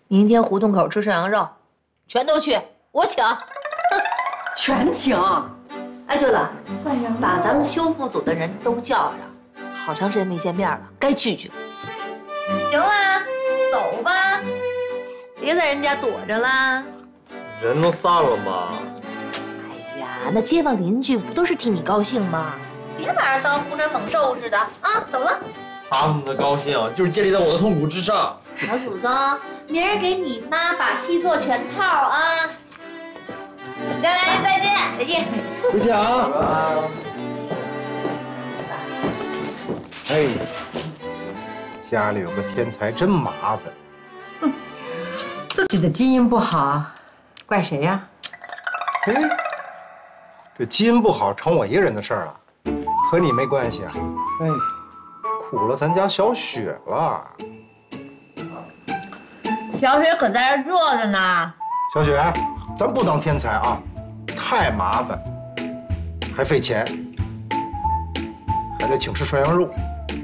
明天胡同口吃涮羊肉，全都去，我请。 全请。 哎，对了，把咱们修复组的人都叫上，好长时间没见面了，该聚聚。行啦，走吧，别在人家躲着啦。 人都散了吗？ 哎呀，那街坊邻居不都是替你高兴吗？别把人当洪水猛兽似的啊！怎么了？ 他们的高兴就是建立在我的痛苦之上。 小祖宗，明儿给你妈把戏做全套啊！再来，再见，再见。 回家啊！哎，家里有个天才真麻烦。 哼，自己的基因不好，怪谁呀？ 哎，这基因不好成我一个人的事儿了，和你没关系啊。哎，苦了咱家小雪了。 小雪可在这坐着呢。 小雪，咱不当天才啊，太麻烦，还费钱，还得请吃涮羊肉。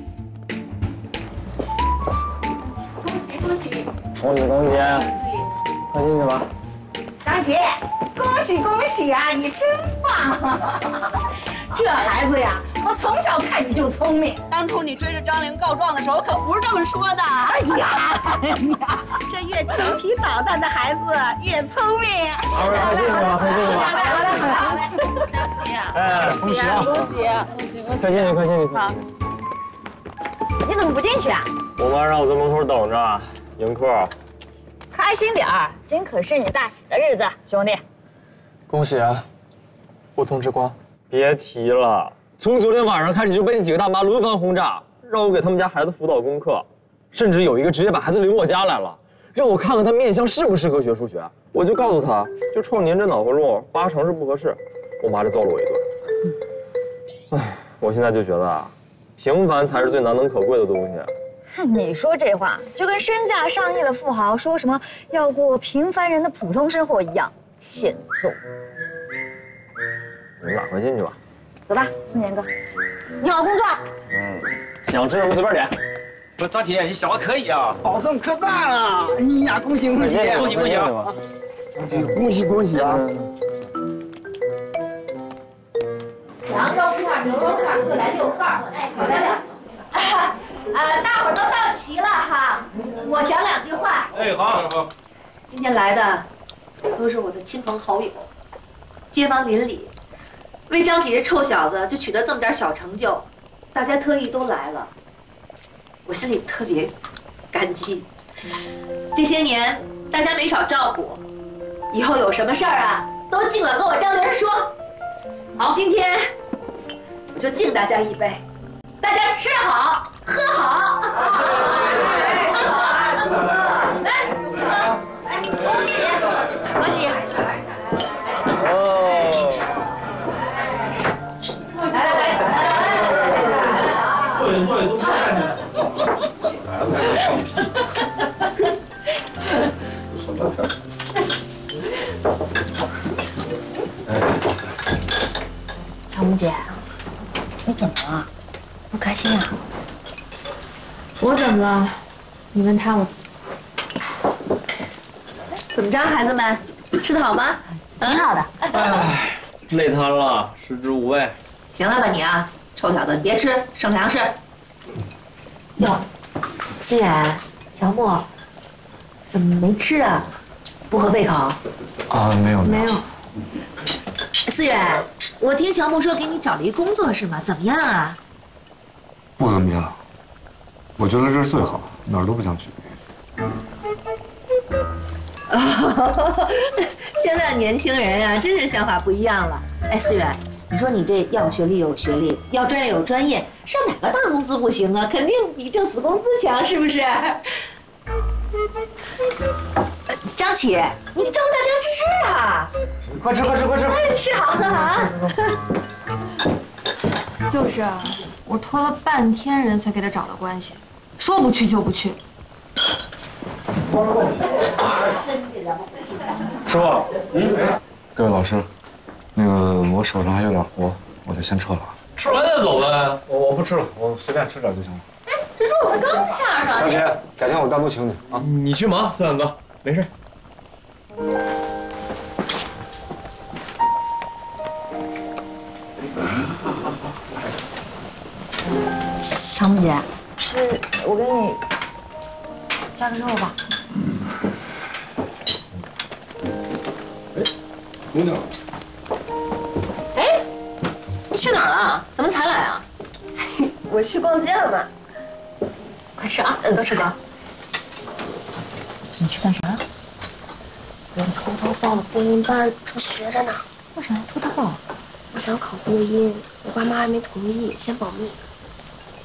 恭喜！快进去吧。 张琪，恭喜恭喜啊！你真棒！这孩子呀，我从小看你就聪明。当初你追着张玲告状的时候，可不是这么说的。哎呀，这越调皮捣蛋的孩子越聪明。 二位快进去吧，快进去吧。 好嘞。 张琪啊， 哎， 恭喜啊，恭喜恭喜恭喜！ 快进去，快进去。 好。 你怎么不进去啊？ 我妈让我在门口等着迎客。 开心点儿，今可是你大喜的日子，兄弟。 恭喜啊，不通之光。别提了，从昨天晚上开始就被那几个大妈轮番轰炸，让我给他们家孩子辅导功课，甚至有一个直接把孩子领我家来了，让我看看他面相适不适合学数学。我就告诉他，就冲您这脑回路，8成是不合适。我妈就揍了我一顿。唉，我现在就觉得啊，平凡才是最难能可贵的东西。 你说这话就跟身价上亿的富豪说什么要过平凡人的普通生活一样，欠揍。 你们俩快进去吧。 走吧，孙年哥，你好好工作。 想吃什么随便点。 不，张铁，你小子可以啊！ 保送可大了！哎呀，恭喜恭喜！ 恭喜恭喜！ 恭喜恭喜啊！ 羊肉片、牛肉片各来6份，好来了。大伙儿都到齐了哈，我讲2句话。 哎，好。 今天来的都是我的亲朋好友、街坊邻里，为张启这臭小子就取得这么点小成就，大家特意都来了，我心里特别感激。这些年大家没少照顾，以后有什么事儿啊，都尽管跟我张玲说。好，今天我就敬大家一杯，大家吃好喝好。恭喜恭喜！ 哦， 长木姐，你怎么了？不开心啊？我怎么了？你问他，我怎么着，孩子们，吃得好吗？挺好的。 哎，累瘫了，食之无味。 行了吧你啊，臭小子，你别吃，省粮食。哟，思远，乔木，怎么没吃啊？不合胃口？ 啊，没有。 思远，我听乔木说给你找了一工作是吗？怎么样啊？ 不怎么样，我觉得这儿最好，哪儿都不想去。 现在的年轻人呀，真是想法不一样了。哎，思远，你说你这要学历有学历，要专业有专业，上哪个大公司不行啊？肯定比挣死工资强，是不是？张启，你招大家吃啊！ 快吃！ 哎，吃好喝好啊！ 就是啊，我拖了半天人才给他找到关系，说不去就不去。 师傅，各位老师，那个我手上还有点活，我就先撤了。 吃完再走呗。 我不吃了，我随便吃点就行了。 这说我们刚下上。 张琪，改天我单独请你啊。 你去忙，思远哥。 没事。 小米姐， 是我给你加个肉吧。 姑娘， 哎，你去哪儿了？怎么才来啊？ 我去逛街了嘛。 快吃啊！多吃点。 你去干啥？ 我偷偷报了播音班，正学着呢。 为啥要偷偷报？ 我想考播音，我爸妈还没同意，先保密。